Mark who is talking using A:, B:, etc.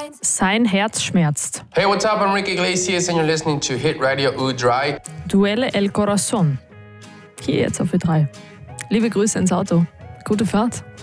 A: Sein Herz schmerzt.
B: Hey, what's up? I'm Ricky Iglesias and you're listening to Hit Radio U3.
A: Duele el Corazón. Hier jetzt auf Ö3. Liebe Grüße ins Auto. Gute Fahrt.